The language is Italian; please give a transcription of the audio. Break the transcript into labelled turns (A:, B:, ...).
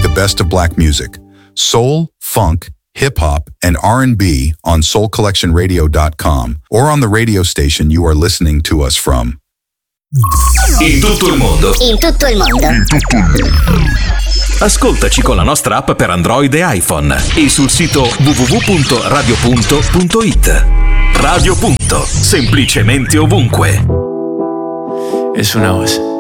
A: the best of black music, soul, funk, hip-hop, and R&B on soulcollectionradio.com or on the radio station you are listening to us from.
B: In tutto il mondo.
C: In tutto il mondo.
B: In tutto il mondo. Ascoltaci con la nostra app per Android e iPhone e sul sito www.radio.it. Radio Punto, semplicemente ovunque.
D: It's when I was